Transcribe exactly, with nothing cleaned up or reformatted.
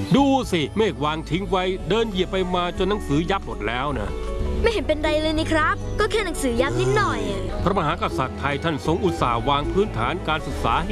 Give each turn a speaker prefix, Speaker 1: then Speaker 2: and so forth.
Speaker 1: ดูสิเมฆวางทิ้งไว้เดินเหยียบไปมาจนหนังสือยับหมดแล้วนะ
Speaker 2: ไม่เห็นเป็นไรเลยนี่ครับก็แค่หนังสือยับนิดหน่อย
Speaker 1: พระมหากษัตริย์ไทยท่านทรงอุตส่าห์วางพื้นฐานการศึกษา